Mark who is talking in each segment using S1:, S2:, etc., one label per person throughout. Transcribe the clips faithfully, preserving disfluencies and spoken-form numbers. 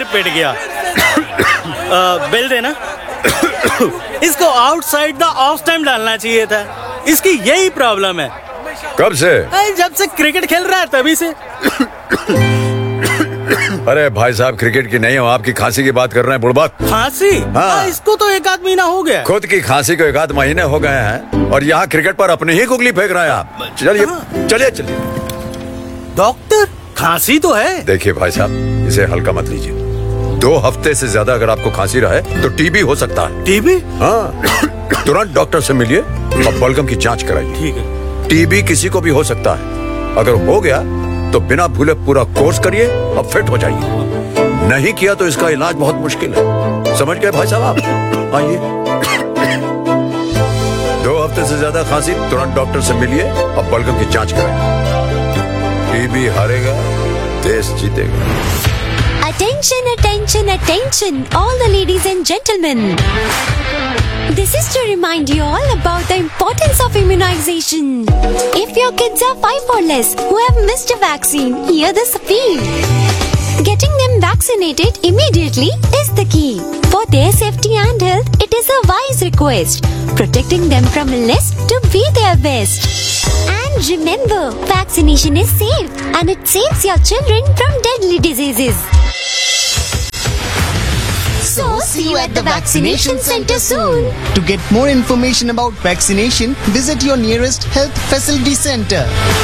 S1: पिट गया। बिल देना। इसको आउटसाइड द ऑफ टाइम डालना चाहिए था। इसकी यही प्रॉब्लम है।
S2: कब से?
S1: जब से क्रिकेट खेल रहा है तभी से।
S2: अरे भाई साहब, क्रिकेट की नहीं हो, आपकी खांसी की बात कर रहे हैं बुड़बक।
S1: खांसी? हाँ। इसको तो एक आध महीना हो गया।
S2: खुद की खांसी को एक आध महीने हो गए हैं और यहाँ क्रिकेट पर अपनी ही गुगली फेंक रहे हैं आप। चलिए चलिए चलिए।
S1: डॉक्टर, खांसी तो है।
S2: देखिए भाई साहब, इसे हल्का मत लीजिए। दो हफ्ते से ज्यादा अगर आपको खांसी रहे तो टीबी हो सकता है।
S1: टीबी?
S2: हाँ। तुरंत डॉक्टर से मिलिए और बलगम की जांच कराइए।
S1: ठीक है।
S2: टीबी किसी को भी हो सकता है। अगर हो गया तो बिना भूले पूरा कोर्स करिए और फिट हो जाइए। नहीं किया तो इसका इलाज बहुत मुश्किल है। समझ गए भाई साहब आप? आइए। दो हफ्ते से ज्यादा खांसी, तुरंत डॉक्टर से मिलिए और बलगम की जांच कराइए। टीबी हारेगा, देश जीतेगा।
S3: Attention, attention, attention, all the ladies and gentlemen. This is to remind you all about the importance of immunization. If your kids are five or less who have missed a vaccine, hear this appeal. Getting them vaccinated immediately is the key. For their safety and health, it is a wise request. Protecting them from illness to be their best. And remember, vaccination is safe and it saves your children from deadly diseases. So, see you at the vaccination center soon.
S4: To get more information about vaccination, visit your nearest health facility center.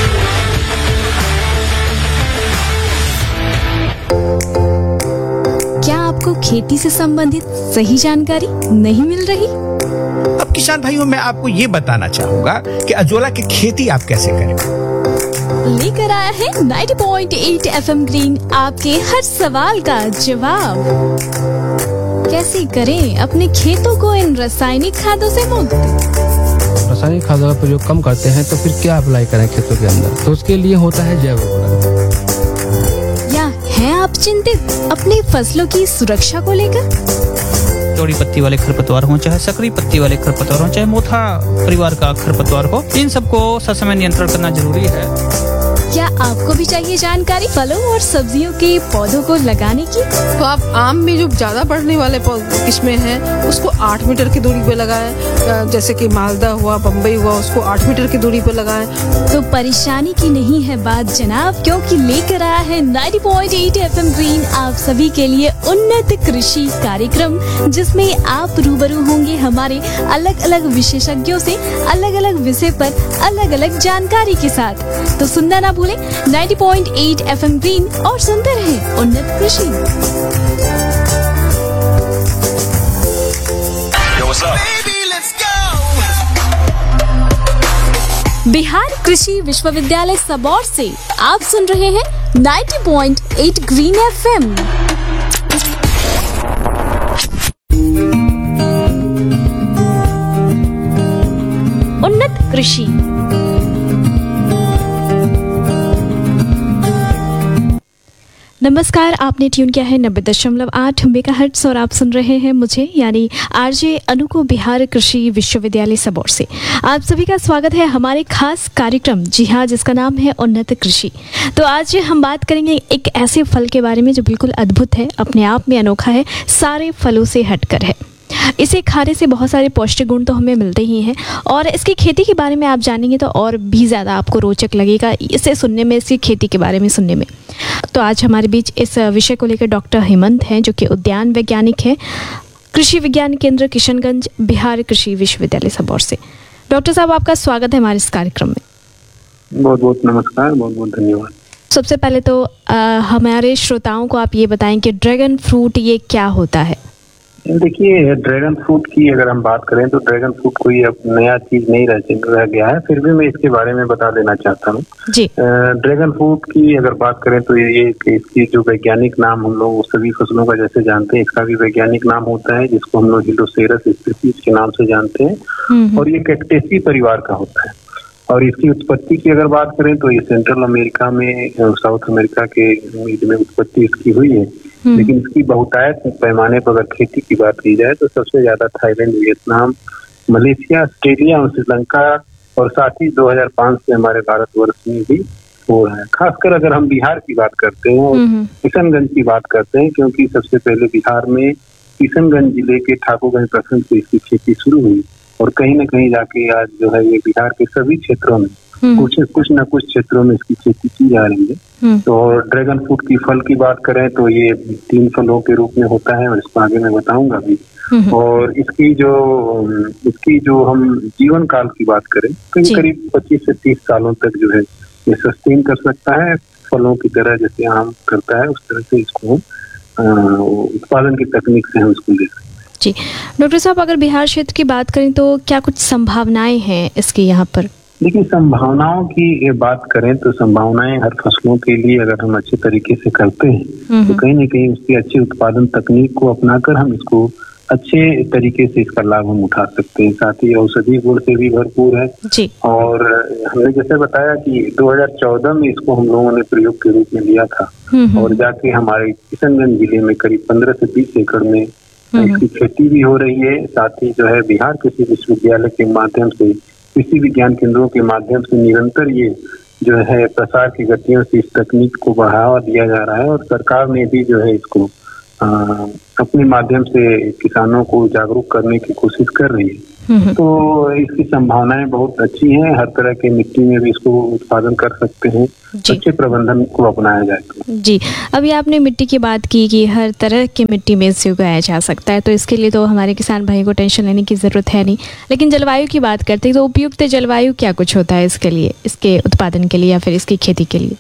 S5: क्या आपको खेती से संबंधित सही जानकारी नहीं मिल रही?
S6: अब किसान भाइयों, मैं आपको ये बताना चाहूँगा कि अजोला की खेती आप कैसे करें।
S5: लेकर आया है ninety point eight FM green आपके हर सवाल का जवाब। कैसे करें अपने खेतों को इन रासायनिक खादों से मुक्त?
S7: रासायनिक खादों का प्रयोग कम करते हैं तो फिर क्या अप्लाई करें खेतों के अंदर? तो उसके लिए होता है जैव उर्वरक।
S5: या हैं आप चिंतित अपनी फसलों की सुरक्षा को लेकर?
S8: चौड़ी पत्ती वाले खरपतवार हो, चाहे सकरी पत्ती वाले खरपतवार हो, चाहे मोथा परिवार का खरपतवार हो, इन सबको ससमय नियंत्रण करना जरूरी है।
S5: क्या आपको भी चाहिए जानकारी फलों और सब्जियों के पौधों को लगाने की?
S9: तो आप आम में जो ज्यादा बढ़ने वाले किस्में हैं उसको आठ मीटर की दूरी पे लगाएं। जैसे कि मालदा हुआ, बम्बई हुआ, उसको आठ मीटर की दूरी पे लगाएं।
S5: तो परेशानी की नहीं है बात जनाब, क्योंकि लेकर आया है ninety point eight FM green आप सभी के लिए उन्नत कृषि कार्यक्रम, जिसमें आप रूबरू होंगे हमारे अलग अलग विशेषज्ञों से अलग अलग विषय पर अलग अलग जानकारी के साथ। तो सुनना ना भूलें ninety point eight FM green और सुनते रहें उन्नत कृषि। बिहार कृषि विश्वविद्यालय सबौर से आप सुन रहे हैं ninety point eight green FM. उन्नत कृषि। नमस्कार, आपने ट्यून किया है नब्बे दशमलव आठ मेगाहर्ट्ज और आप सुन रहे हैं मुझे यानी आरजे अनु को बिहार कृषि विश्वविद्यालय सबौर से। आप सभी का स्वागत है हमारे खास कार्यक्रम, जी हाँ, जिसका नाम है उन्नत कृषि। तो आज हम बात करेंगे एक ऐसे फल के बारे में जो बिल्कुल अद्भुत है, अपने आप में अनोखा है, सारे फलों से हटकर है। इसे खाने से बहुत सारे पौष्टिक गुण तो हमें मिलते ही हैं और इसकी खेती के बारे में आप जानेंगे तो और भी ज़्यादा आपको रोचक लगेगा इसे सुनने में, इसकी खेती के बारे में सुनने में। तो आज हमारे बीच इस विषय को लेकर डॉक्टर हेमंत हैं, जो कि उद्यान वैज्ञानिक हैं, कृषि विज्ञान केंद्र किशनगंज, बिहार कृषि विश्वविद्यालय सबौर से। डॉक्टर साहब, आपका स्वागत है हमारे इस कार्यक्रम में।
S10: बहुत बहुत नमस्कार, बहुत बहुत धन्यवाद।
S5: सबसे पहले तो आ, हमारे श्रोताओं को आप ये बताएं कि ड्रैगन फ्रूट ये क्या होता है?
S10: देखिए, ड्रैगन फ्रूट की अगर हम बात करें तो ड्रैगन फ्रूट कोई अब नया चीज नहीं रह रह गया है, फिर भी मैं इसके बारे में बता देना चाहता हूँ। ड्रैगन फ्रूट की अगर बात करें तो ये इसकी जो वैज्ञानिक नाम हम लोग सभी फसलों का जैसे जानते हैं, इसका भी वैज्ञानिक नाम होता है जिसको हम लोग हिलोसेरस स्पीसीज के नाम से जानते हैं और ये कैक्टेसी परिवार का होता है। और इसकी उत्पत्ति की अगर बात करें तो ये सेंट्रल अमेरिका में, साउथ अमेरिका के में उत्पत्ति इसकी हुई है, लेकिन इसकी बहुतायत पैमाने पर अगर खेती की बात की जाए तो सबसे ज्यादा थाईलैंड, वियतनाम, मलेशिया, ऑस्ट्रेलिया और श्रीलंका और साथ ही दो हज़ार पाँच से हमारे भारतवर्ष में भी हो रहा है। खासकर अगर हम बिहार की बात करते हैं और किशनगंज की बात करते हैं, क्योंकि सबसे पहले बिहार में किशनगंज जिले के ठाकुरगंज प्रखंड से इसकी खेती शुरू हुई और कहीं न कहीं जाके आज जो है ये बिहार के सभी क्षेत्रों में कुछ कुछ न कुछ क्षेत्रों में इसकी खेती की जा रही है। तो ड्रैगन फ्रूट की फल की बात करें तो ये तीन फलों के रूप में होता है और इसको आगे मैं बताऊंगा भी। और इसकी जो इसकी जो हम जीवन काल की बात करें तो करीब पच्चीस से तीस सालों तक जो है ये सस्टेन कर सकता है। फलों की तरह जैसे आम करता है उस तरह से इसको उत्पादन की तकनीक से हम इसको ले सकते हैं।
S5: जी डॉक्टर साहब, अगर बिहार क्षेत्र की बात करें तो क्या कुछ संभावनाएं हैं इसकी यहाँ पर?
S10: देखिए, संभावनाओं की बात करें तो संभावनाएं हर फसलों के लिए अगर हम अच्छे तरीके से करते हैं तो कहीं न कहीं उसकी अच्छी उत्पादन तकनीक को अपनाकर हम इसको अच्छे तरीके से इसका लाभ हम उठा सकते हैं। साथ ही औषधि गुण से भी भरपूर है
S5: जी।
S10: और हमने जैसे बताया कि दो हज़ार चौदह में इसको हम लोगों ने प्रयोग के रूप में लिया था और जाके हमारे किशनगंज जिले में करीब पंद्रह से बीस एकड़ में इसकी खेती भी हो रही है। साथ ही जो है बिहार कृषि विश्वविद्यालय के माध्यम से कृषि विज्ञान केंद्रों के माध्यम से निरंतर ये जो है प्रसार की गतियों से इस तकनीक को बढ़ावा दिया जा रहा है और सरकार ने भी जो है इसको आ, अपने माध्यम से किसानों को जागरूक करने की कोशिश कर रही है। तो इसकी संभावनाएं बहुत अच्छी हैं। हर तरह के मिट्टी में भी इसको उत्पादन कर सकते हैं, अच्छे प्रबंधन को अपनाया जाए तो।
S5: जी, अभी आपने मिट्टी की बात की कि हर तरह की मिट्टी में इसे उगाया जा सकता है, तो इसके लिए तो हमारे किसान भाई को टेंशन लेने की जरूरत है नहीं। लेकिन जलवायु की बात करते हैं तो उपयुक्त जलवायु क्या कुछ होता है इसके लिए, इसके उत्पादन के लिए या फिर इसकी खेती के लिए?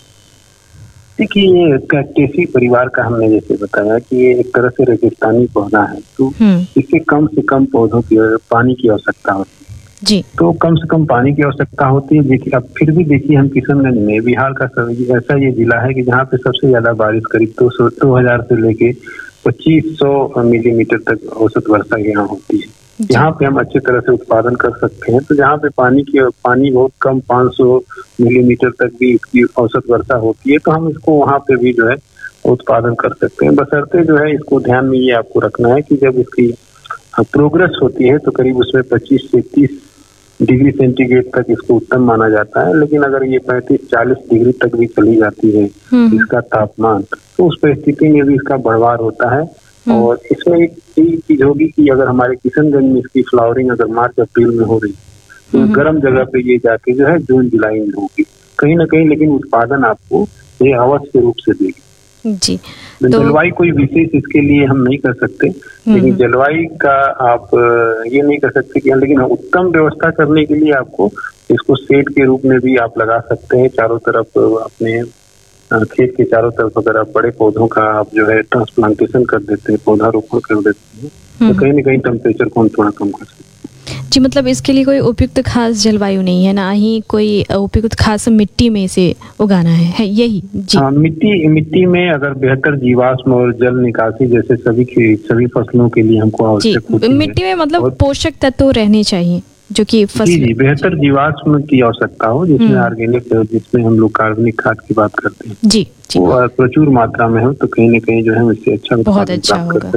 S10: देखिए, ये कैक्टेसी परिवार का हमने जैसे बताया कि ये एक तरह से रेगिस्तानी पौधा है, तो इससे कम से कम पौधों की पानी की आवश्यकता होती है
S5: जी।
S10: तो कम से कम पानी की आवश्यकता होती है। देखिए, अब फिर भी देखिए हम किशनगंज में बिहार का ऐसा ये जिला है कि जहाँ पे सबसे ज्यादा बारिश करीब दो सौ दो हजार से लेके पच्चीस सौ मिलीमीटर तक औसत वर्षा यहाँ होती है। यहाँ पे हम अच्छी तरह से उत्पादन कर सकते हैं। तो जहाँ पे पानी की पानी बहुत कम पाँच सौ मिलीमीटर तक भी इसकी औसत वर्षा होती है तो हम इसको वहाँ पे भी जो है उत्पादन कर सकते हैं। बशर्ते जो है इसको ध्यान में ये आपको रखना है कि जब इसकी प्रोग्रेस होती है तो करीब उसमें पच्चीस से तीस डिग्री सेंटीग्रेड तक इसको उत्तम माना जाता है। लेकिन अगर ये पैंतीस चालीस डिग्री तक भी चली जाती है इसका तापमान, तो उस परिस्थिति में भी इसका बढ़वार होता है। और इसमें एक चीज होगी कि अगर हमारे किशनगंज में इसकी फ्लावरिंग अगर मार्च अप्रैल में हो रही तो गर्म जगह पे ये जाके जो है जून जुलाई में होगी कहीं ना कहीं, लेकिन उत्पादन आपको ये अवश्य रूप से देगी
S5: जी।
S10: तो जलवायु कोई विशेष इसके लिए हम नहीं कर सकते, लेकिन जलवायु का आप ये नहीं कर सकते कि, लेकिन उत्तम व्यवस्था करने के लिए आपको इसको शेड के रूप में भी आप लगा सकते हैं। चारों तरफ अपने खेत के चारों तरफ अगर आप बड़े पौधों का आप जो है ट्रांसप्लांटेशन कर देते हैं, पौधारोपण कर देते हैं, तो कहीं ना कहीं टेम्परेचर को हम थोड़ा कम कर सकते हैं
S5: जी। मतलब इसके लिए कोई उपयुक्त खास जलवायु नहीं है, ना ही कोई उपयुक्त खास मिट्टी में इसे उगाना है, है यही जी?
S10: हाँ, मिट्टी मिट्टी में अगर बेहतर जीवाश्म और जल निकासी जैसे सभी सभी फसलों के लिए हमको आवश्यक होती है।
S5: मिट्टी में मतलब पोषक तत्व रहने चाहिए जो कि फसल
S10: जी जी बेहतर जीवाश्म की आवश्यकता हो, जिसमें ऑर्गेनिक, जिसमें हम लोग कार्बनिक खाद की बात करते हैं
S5: जी, जी।
S10: वो प्रचुर मात्रा में हो तो कहीं ना कहीं जो है इससे अच्छा
S5: बहुत अच्छा होगा।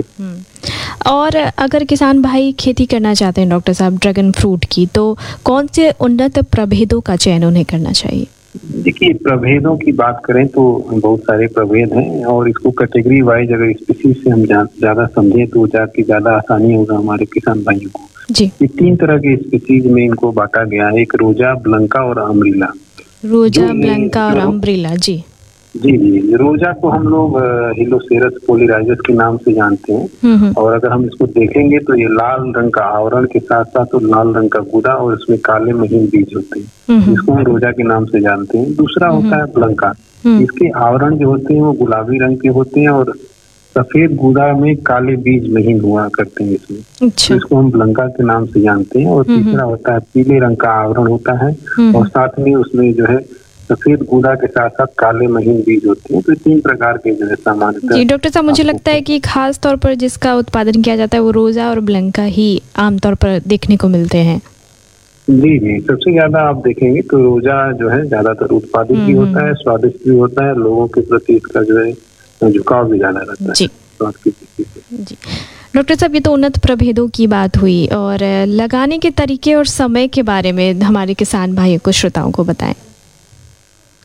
S5: और अगर किसान भाई खेती करना चाहते हैं डॉक्टर साहब ड्रैगन फ्रूट की, तो कौन से उन्नत प्रभेदों का चयन उन्हें करना चाहिए?
S10: देखिए, प्रभेदों की बात करें तो बहुत सारे प्रभेद हैं और इसको कैटेगरी वाइज अगर स्पीसीज से हम ज्यादा समझें तो जाके ज्यादा आसानी होगा हमारे किसान भाइयों को
S5: जी।
S10: ये तीन तरह के स्पीसीज में इनको बांटा गया है, एक रोजा, ब्लंका और अम्ब्रेला।
S5: रोजा, ब्लंका और अम्ब्रेला जी
S10: जी जी रोजा को हम लोग हिलोसेरस पोलिराइजस के नाम से जानते हैं और अगर हम इसको देखेंगे तो ये लाल रंग का आवरण के साथ साथ तो लाल रंग का गुदा और इसमें काले महीन बीज होते हैं, इसको हम रोजा के नाम से जानते हैं। दूसरा होता है ब्लंका, इसके आवरण जो होते हैं वो गुलाबी रंग के होते हैं और सफेद गुदा में काले बीज महीन हुआ करते हैं इसमें,
S5: अच्छा।
S10: तो इसको हम ब्लंका के नाम से जानते हैं। और तीसरा होता है पीले रंग का आवरण होता है और साथ में उसमें जो है सफेद गुदा के साथ साथ काले महीन बीज होते हैं। तो तीन प्रकार के जो है सामान्यतः
S5: जी। डॉक्टर साहब, मुझे लगता है कि खास तौर पर जिसका उत्पादन किया जाता है वो रोजा और ब्लंका ही आमतौर पर देखने को मिलते हैं।
S10: जी जी सबसे ज्यादा आप देखेंगे तो रोजा जो है ज्यादातर उत्पादित भी होता है, स्वादिष्ट भी होता है, लोगों के प्रति इसका जो है झुकाव भी ज्यादा रहता है
S5: जी।
S10: स्वाद की दृष्टि से
S5: जी। डॉक्टर साहब, ये तो उन्नत प्रभेदों की बात हुई, और लगाने के तरीके और समय के बारे में हमारे किसान भाइयों को, श्रोताओं को बताएं।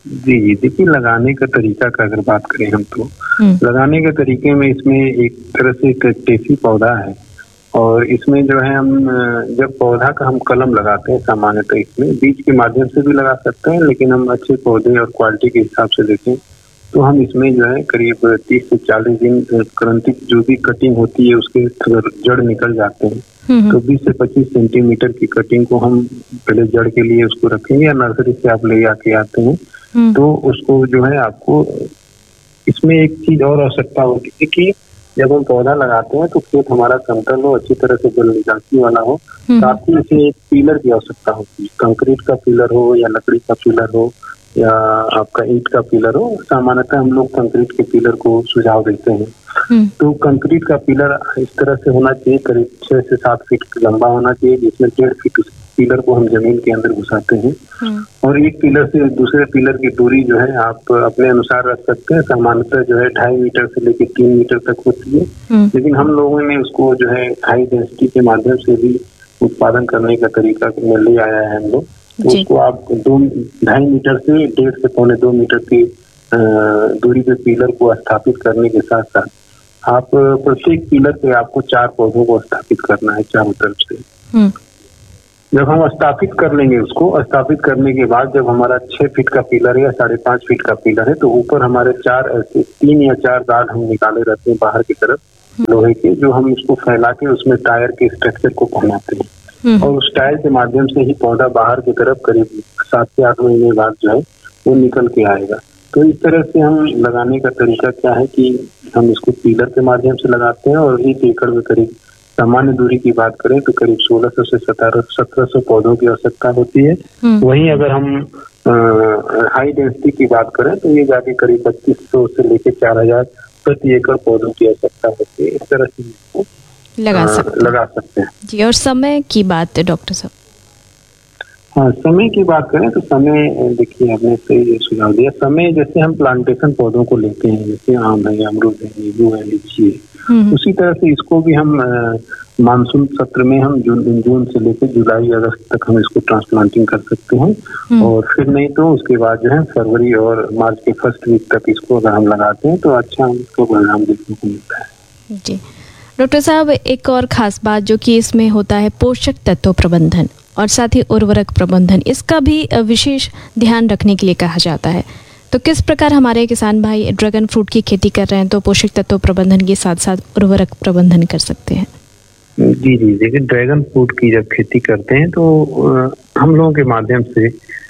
S10: जी जी देखिए, लगाने का तरीका का अगर बात करें हम तो लगाने के तरीके में इसमें एक तरह से एक टेसी पौधा है, और इसमें जो है हम जब पौधा का हम कलम लगाते हैं सामान्यतः इसमें बीज के माध्यम से भी लगा सकते हैं, लेकिन हम अच्छे पौधे और क्वालिटी के हिसाब से देखें तो हम इसमें जो है करीब तीस से चालीस दिन क्रंतिक जो भी कटिंग होती है उसके जड़ निकल जाते हैं, तो बीस से पच्चीस सेंटीमीटर की कटिंग को हम पहले जड़ के लिए उसको रखेंगे, या नर्सरी से आप ले आके आते हैं तो उसको जो है आपको इसमें एक चीज और आवश्यकता होती है कि जब हम पौधा लगाते हैं तो खेत हमारा समतल हो, अच्छी तरह से जल निकासी वाला हो, साथ ही इसे एक पिलर की आवश्यकता होती है। कंक्रीट का पिलर हो या लकड़ी का पिलर हो या आपका ईंट का पिलर हो, सामान्यतः हम लोग कंक्रीट के पिलर को सुझाव देते हैं। तो कंक्रीट का पिलर इस तरह से होना चाहिए, करीब छह से सात फीट लंबा होना चाहिए, जिसमें डेढ़ फीट उस पिलर को हम जमीन के अंदर घुसाते हैं, और एक पिलर से दूसरे पिलर की दूरी जो है आप अपने अनुसार रख सकते हैं। सामान्यतः जो है ढाई मीटर से लेकर तीन मीटर तक होती है, लेकिन हम लोगों ने उसको जो है हाई डेंसिटी के माध्यम से भी उत्पादन करने का तरीका में ले आया है हम लोग। तो उसको आप दो ढाई मीटर से डेढ़ से पौने दो मीटर की दूरी पे पिलर को स्थापित करने के साथ साथ आप प्रत्येक पिलर पे आपको चार पौधों को स्थापित करना है चारों तरफ से। जब हम स्थापित कर लेंगे उसको, स्थापित करने के बाद जब हमारा छह फीट का पिलर है या साढ़े पांच फीट का पिलर है, तो ऊपर हमारे चार ऐसे तीन या चार गार्ड हम निकाले रहते हैं बाहर की तरफ लोहे के, जो हम उसको फैला के उसमें टायर के स्ट्रक्चर को पहनाते हैं, और उस टायर के माध्यम से ही पौधा बाहर की तरफ करीब सात से आठ महीने बाद जो है वो निकल के आएगा। तो इस तरह से हम लगाने का तरीका क्या है कि हम इसको पिलर के माध्यम से लगाते हैं, और एक एकड़ में करीब सामान्य दूरी की बात करें तो करीब सोलह सौ से सत्रह सत्रह सौ पौधों की आवश्यकता होती है। वहीं अगर हम हाई डेंसिटी की बात करें तो ये जाके करीब पच्चीस सौ से लेकर चार हजार प्रति एकड़ पौधों की आवश्यकता होती है। इस तरह से इसको
S5: लगा सकते
S10: लगा सकते हैं
S5: जी। और समय की बात है डॉक्टर साहब?
S10: हाँ, समय की बात करें तो समय देखिए आपने सही सुझाव दिया। समय जैसे हम प्लांटेशन पौधों को लेते हैं, जैसे आम है, अमरूद है, नींबू है, लीची है, उसी तरह से इसको भी हम मानसून सत्र में हम जून जून से लेकर जुलाई अगस्त तक हम इसको ट्रांसप्लांटिंग कर सकते हैं, और फिर नहीं तो उसके बाद जो है फरवरी और मार्च के फर्स्ट वीक तक इसको अगर हम लगाते हैं तो अच्छा हम इसको परिणाम देखने को मिलता है।
S5: जी डॉक्टर साहब, एक और खास बात जो कि इसमें होता है पोषक तत्व प्रबंधन और साथ ही उर्वरक प्रबंधन, इसका भी विशेष ध्यान रखने के लिए कहा जाता है। तो किस प्रकार हमारे किसान भाई ड्रैगन फ्रूट की खेती कर रहे हैं तो पोषक तत्व प्रबंधन के साथ साथ उर्वरक प्रबंधन कर सकते हैं?
S10: जी जी देखिए, ड्रैगन फ्रूट की जब खेती करते हैं तो आ, हम लोगों के माध्यम से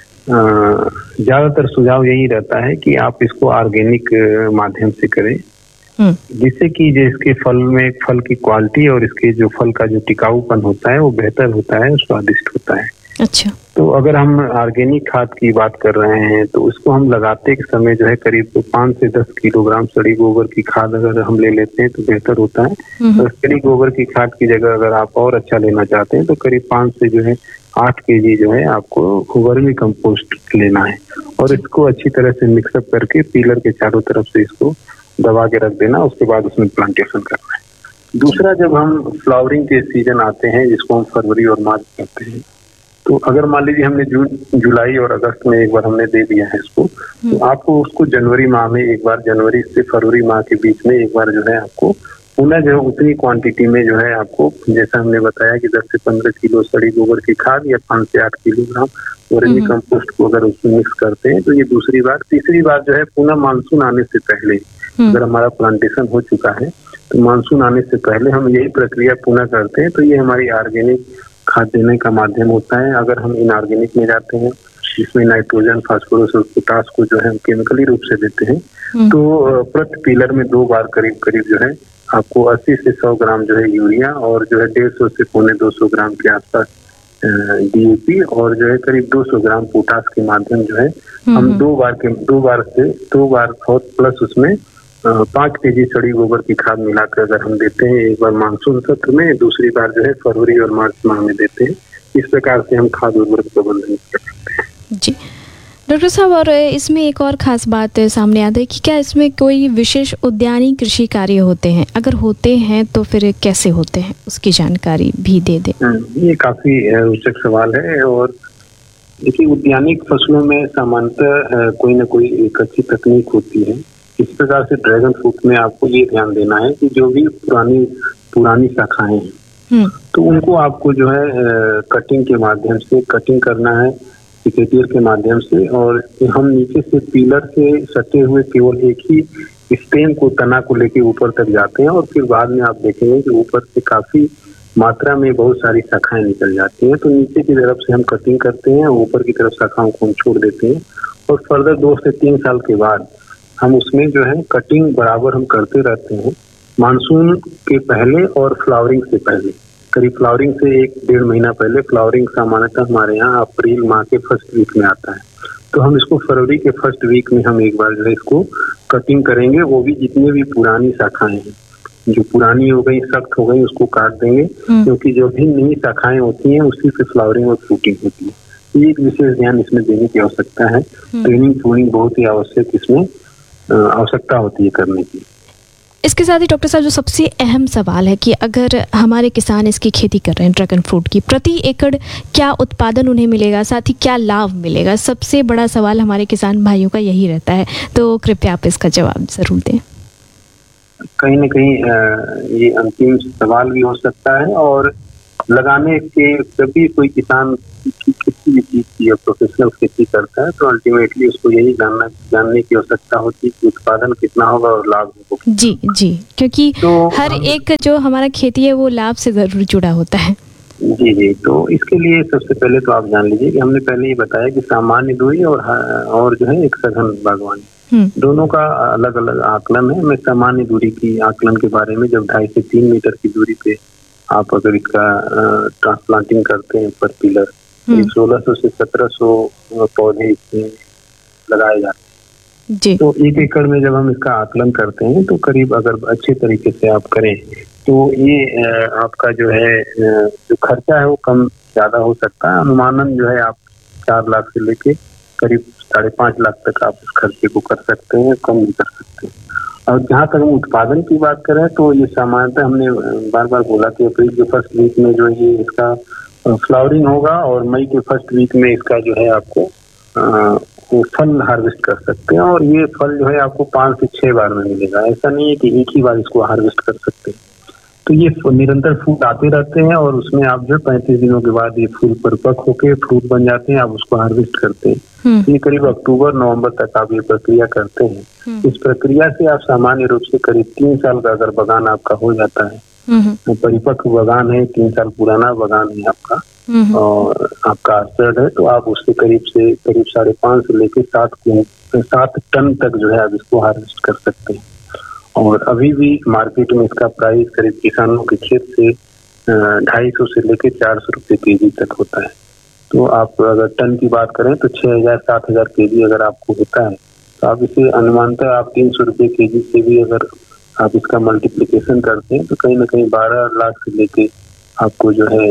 S10: ज्यादातर सुझाव यही रहता है कि आप इसको ऑर्गेनिक माध्यम से करें, जिससे कि जो इसके फल में फल की क्वालिटी और इसके जो फल का जो टिकाऊपन होता है वो बेहतर होता है, स्वादिष्ट होता है।
S5: अच्छा।
S10: तो अगर हम ऑर्गेनिक खाद की बात कर रहे हैं तो उसको हम लगाते के समय जो है करीब पाँच से दस किलोग्राम सड़ी गोबर की खाद अगर हम ले लेते हैं तो बेहतर होता है। तो सड़ी गोबर की खाद की जगह अगर आप और अच्छा लेना चाहते हैं तो करीब पाँच से जो है आठ केजी जो है आपको वर्मी कंपोस्ट लेना है, और इसको अच्छी तरह से मिक्सअप करके पिलर के चारों तरफ से इसको दबा के रख देना, उसके बाद उसमें प्लांटेशन करना है। दूसरा, जब हम फ्लावरिंग के सीजन आते हैं जिसको हम फरवरी और मार्च कहते हैं, तो अगर मान लीजिए हमने जून जुलाई और अगस्त में एक बार हमने दे दिया है इसको, तो आपको उसको जनवरी माह में एक बार, जनवरी से फरवरी माह के बीच में एक बार जो है आपको पुनः जो है उतनी क्वांटिटी में जो है आपको, जैसा हमने बताया कि दस से पंद्रह किलो सड़ी गोबर की खाद या पाँच से आठ किलोग्राम वर्मी कंपोस्ट को अगर उसमें मिक्स करते हैं तो ये दूसरी बार। तीसरी बार जो है पुनः मानसून आने से पहले, अगर हमारा प्लांटेशन हो चुका है तो मानसून आने से पहले हम यही प्रक्रिया पुनः करते हैं, तो ये हमारी ऑर्गेनिक खाद देने का माध्यम होता है। अगर हम इनऑर्गेनिक में जाते हैं जिसमें नाइट्रोजन, फास्फोरस और पोटास को जो है हम केमिकली रूप से देते हैं, तो प्रति पिलर में दो बार करीब करीब जो है आपको अस्सी से सौ ग्राम जो है यूरिया और जो है डेढ़ सौ से पौने दो सौ ग्राम के आसपास डीएपी और जो है करीब दो सौ ग्राम पोटास के माध्यम जो है हम दो बार के दो बार से दो बार और प्लस उसमें पाँच केजी सड़ी गोबर की खाद मिलाकर अगर हम देते हैं, एक बार मानसून सत्र में, दूसरी बार जो है फरवरी और मार्च माह में देते हैं। इस प्रकार से हम खाद उर्वरक प्रबंधन कर सकते हैं।
S5: जी डॉक्टर साहब, और इसमें एक और खास बात सामने आता है कि क्या इसमें कोई विशेष उद्यानिक कृषि कार्य होते हैं? अगर होते हैं तो फिर कैसे होते हैं, उसकी जानकारी भी दे दें।
S10: ये काफी रोचक सवाल है, और देखिए, उद्यानिक फसलों में सामान्यतः कोई ना कोई एक अच्छी तकनीक होती है। इस प्रकार से ड्रैगन फ्रूट में आपको ये ध्यान देना है कि जो भी पुरानी पुरानी शाखाएं हैं तो उनको आपको जो है कटिंग के माध्यम से कटिंग करना है, सिकेटियर के माध्यम से, और हम नीचे से पिलर से सटे हुए केवल एक ही स्टेम को, तना को लेके ऊपर तक जाते हैं, और फिर बाद में आप देखेंगे कि ऊपर से काफी मात्रा में बहुत सारी शाखाएं निकल जाती हैं। तो नीचे की तरफ से हम कटिंग करते हैं, ऊपर की तरफ शाखाओं को हम छोड़ देते हैं, और फर्दर दो से तीन साल के बाद हम उसमें जो है कटिंग बराबर हम करते रहते हैं, मानसून के पहले और फ्लावरिंग से पहले। करीब फ्लावरिंग से एक डेढ़ महीना पहले, फ्लावरिंग सामान्यतः हमारे यहाँ अप्रैल माह के फर्स्ट वीक में आता है, तो हम इसको फरवरी के फर्स्ट वीक में हम एक बार जो है इसको कटिंग करेंगे। वो भी जितने भी पुरानी शाखाएं हैं, जो पुरानी हो गई, सख्त हो गई, उसको काट देंगे, क्योंकि जो भी नई शाखाएं होती हैं उसी से फ्लावरिंग और फ्रूटिंग होती है। तो एक विशेष ध्यान इसमें देने की आवश्यकता है। ट्रेनिंग ट्रूनिंग बहुत ही आवश्यक इसमें आवश्यकता होती है करने की।
S5: इसके साथ ही डॉक्टर साहब, जो सबसे अहम सवाल है कि अगर हमारे किसान इसकी खेती कर रहे हैं ड्रैगन फ्रूट की, प्रति एकड़ क्या उत्पादन उन्हें मिलेगा, साथ ही क्या लाभ मिलेगा? सबसे बड़ा सवाल हमारे किसान भाइयों का यही रहता है, तो कृपया आप इसका जवाब जरूर दें।
S10: कहीं ना कहीं ये अंतिम सवाल भी हो सकता है, और लगाने के जब भी कोई किसान किसी भी चीज की प्रोफेशनल खेती करता है तो अल्टीमेटली उसको यही जानना जानने की आवश्यकता होती है कि उत्पादन कितना होगा और लाभ होगा।
S5: जी जी, क्योंकि तो हर एक जो हमारा खेती है वो लाभ से जरूर जुड़ा होता है।
S10: जी जी, तो इसके लिए सबसे पहले तो आप जान लीजिए कि हमने पहले ही बताया कि सामान्य दूरी और और जो है एक सघन बागवानी, दोनों का अलग अलग आकलन है। मैं सामान्य दूरी की आकलन के बारे में, जब ढाई से तीन मीटर की दूरी पे आप अगर इसका ट्रांसप्लांटिंग करते हैं पर पिलर, सोलह सौ से सत्रह सौ पौधे इसमें लगाए जाते हैं, तो एक एकड़ में जब हम इसका आकलन करते हैं तो करीब, अगर अच्छे तरीके से आप करें तो ये आपका जो है जो खर्चा है वो कम ज्यादा हो सकता है। अनुमानन जो है आप चार लाख से लेके करीब साढ़े पाँच लाख तक आप इस खर्चे को कर सकते हैं, कम भी कर सकते हैं। और जहाँ तक हम उत्पादन की बात करें तो ये सामान्यतः हमने बार बार बोला कि अप्रैल के फर्स्ट वीक में जो ये इसका फ्लावरिंग होगा, और मई के फर्स्ट वीक में इसका जो है आपको आ, फल हार्वेस्ट कर सकते हैं, और ये फल जो है आपको पाँच से छह बार में मिलेगा। ऐसा नहीं है कि एक ही बार इसको हार्वेस्ट कर सकते हैं। तो ये निरंतर फूल आते रहते हैं, और उसमें आप जो पैंतीस दिनों के बाद ये फूल परिपक्व होके फ्रूट बन जाते हैं, आप उसको हार्वेस्ट करते हैं। ये करीब अक्टूबर नवंबर तक आप ये प्रक्रिया करते हैं। इस प्रक्रिया से आप सामान्य रूप से करीब तीन साल का अगर बगान आपका हो जाता है, तो परिपक्व बगान है, तीन साल पुराना बगान है आपका, और आपका आस्टर्ड है, तो आप उससे करीब से करीब साढ़े पाँच से लेकर सात सात टन तक जो है आप इसको हार्वेस्ट कर सकते हैं। और अभी भी मार्केट में इसका प्राइस करीब किसानों के खेत से ढाई सौ से लेकर चार सौ रुपये के जी तक होता है। तो आप अगर टन की बात करें तो छह हजार सात हजार के जी अगर आपको होता है, तो आप इसे अनुमानतः आप तीन सौ रुपये के जी से भी अगर आप इसका मल्टीप्लिकेशन करते हैं तो कहीं ना कहीं बारह लाख से लेके आपको जो है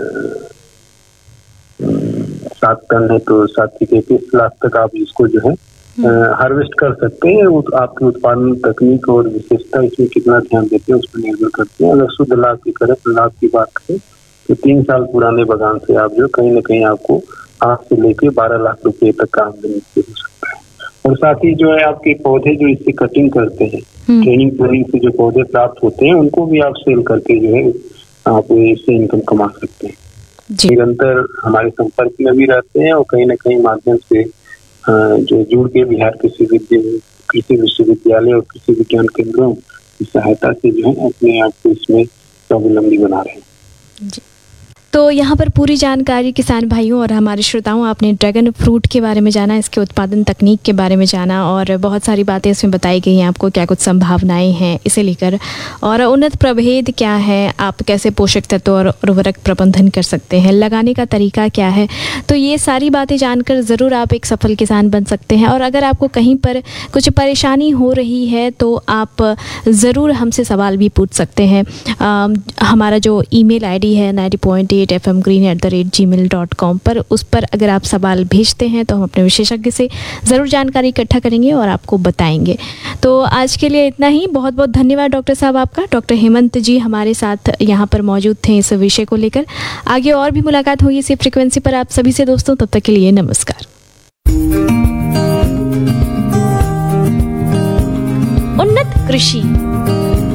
S10: सात टन है तो सात से इक्कीस लाख तक आप इसको जो है हार्वेस्ट कर सकते हैं। आपकी उत्पादन तकनीक और विशेषता इसमें कितना ध्यान देते हैं उस पर निर्भर करते हैं। अगर शुद्ध लाभ की करें तो लाभ की बात करें तो तीन साल पुराने बगान से आप जो कहीं ना कहीं आपको आठ से लेके बारह लाख रुपए तक का आमदनी हो सकता है। और साथ ही जो है आपके पौधे जो इससे कटिंग करते हैं, ट्रेनिंग ट्रेनिंग से जो पौधे प्राप्त होते हैं उनको भी आप सेल करके जो है आप इससे इनकम कमा सकते हैं। निरंतर हमारे संपर्क में भी रहते हैं और कहीं ना कहीं माध्यम से जो जुड़ के बिहार कृषि कृषि विश्वविद्यालय और कृषि विज्ञान केंद्रों की सहायता से जो है अपने आप को इसमें स्वावलंबी बना रहे हैं।
S5: तो यहाँ पर पूरी जानकारी किसान भाइयों और हमारे श्रोताओं, आपने ड्रैगन फ्रूट के बारे में जाना, इसके उत्पादन तकनीक के बारे में जाना और बहुत सारी बातें इसमें बताई गई हैं आपको, क्या कुछ संभावनाएं हैं इसे लेकर और उन्नत प्रभेद क्या है, आप कैसे पोषक तत्व और उर्वरक प्रबंधन कर सकते हैं, लगाने का तरीका क्या है। तो ये सारी बातें जानकर ज़रूर आप एक सफल किसान बन सकते हैं। और अगर आपको कहीं पर कुछ परेशानी हो रही है तो आप ज़रूर हमसे सवाल भी पूछ सकते हैं। आ, हमारा जो ईमेल आईडी है ninety point at rate F M green at the rate ji mail dot com पर। उस पर अगर आप सवाल भेजते हैं तो हम अपने विशेषज्ञ से ज़रूर जानकारी इकट्ठा करेंगे और आपको बताएंगे। तो आज के लिए इतना ही। बहुत बहुत धन्यवाद डॉक्टर साहब आपका। डॉक्टर हेमंत जी हमारे साथ यहाँ पर मौजूद थे इस विषय को लेकर। आगे और भी मुलाकात होगी इसी फ्रिक्वेंसी पर आप सभी से दोस्तों। तब तक के लिए नमस्कार।
S3: उन्नत कृषि